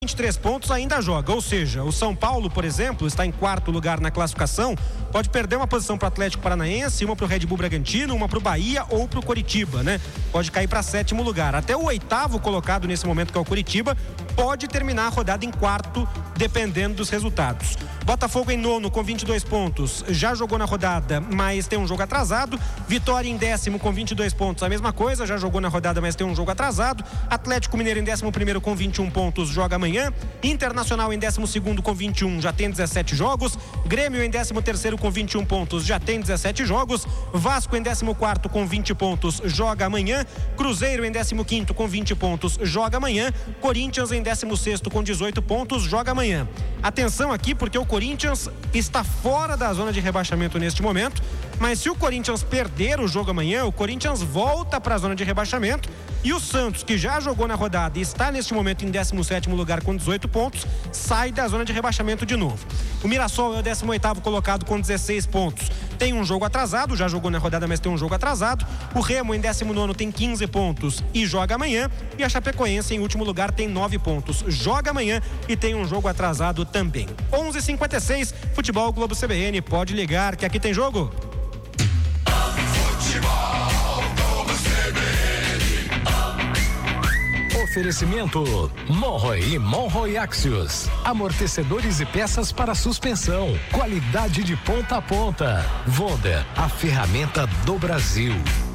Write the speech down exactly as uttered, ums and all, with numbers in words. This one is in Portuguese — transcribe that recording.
vinte e três pontos ainda joga, ou seja, o São Paulo, por exemplo, está em quarto lugar na classificação, pode perder uma posição para o Atlético Paranaense, uma para o Red Bull Bragantino, uma para o Bahia ou para o Coritiba, né? Pode cair para sétimo lugar. Até o oitavo colocado nesse momento, que é o Coritiba, pode terminar a rodada em quarto, dependendo dos resultados. Botafogo em nono com vinte e dois pontos, já jogou na rodada, mas tem um jogo atrasado. Vitória em décimo com vinte e dois pontos, a mesma coisa, já jogou na rodada, mas tem um jogo atrasado. Atlético Mineiro em décimo primeiro com vinte e um pontos, joga amanhã. Internacional em décimo segundo com vinte e um, já tem dezessete jogos. Grêmio em décimo terceiro com vinte e um pontos, já tem dezessete jogos. Vasco em décimo quarto com vinte pontos, joga amanhã. Cruzeiro em décimo quinto com vinte pontos, joga amanhã. Corinthians em décimo sexto com dezoito pontos, joga amanhã. Atenção aqui, porque o Corinthians está fora da zona de rebaixamento neste momento, mas se o Corinthians perder o jogo amanhã, o Corinthians volta para a zona de rebaixamento, e o Santos, que já jogou na rodada e está neste momento em décimo sétimo lugar com dezoito pontos, sai da zona de rebaixamento de novo. O Mirassol é o décimo oitavo colocado com dezesseis pontos, tem um jogo atrasado, já jogou na rodada, mas tem um jogo atrasado. O Remo em décimo nono tem quinze pontos e joga amanhã, e a Chapecoense em último lugar tem nove pontos, joga amanhã e tem um jogo atrasado também. onze e cinquenta e seis, Futebol Globo C B N, pode ligar que aqui tem jogo. Oferecimento Monroe e Monroe Axios. Amortecedores e peças para suspensão. Qualidade de ponta a ponta. Wonder, a ferramenta do Brasil.